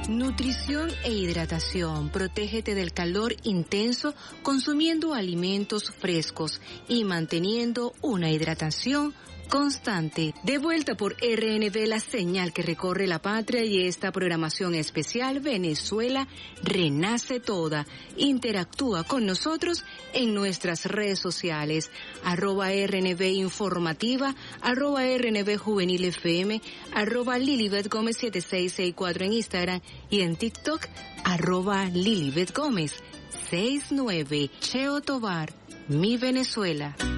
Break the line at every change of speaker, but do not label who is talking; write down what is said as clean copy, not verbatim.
Nutrición e hidratación. Protégete del calor intenso consumiendo alimentos frescos y manteniendo una hidratación constante. De vuelta por RNB, la señal que recorre la patria, y esta programación especial Venezuela renace toda. Interactúa con nosotros en nuestras redes sociales, @RNB informativa, @RNB juvenil FM, @Lilibet Gómez 7664 en Instagram y en TikTok, @Lilibet Gómez 69. Cheo Tobar, mi Venezuela.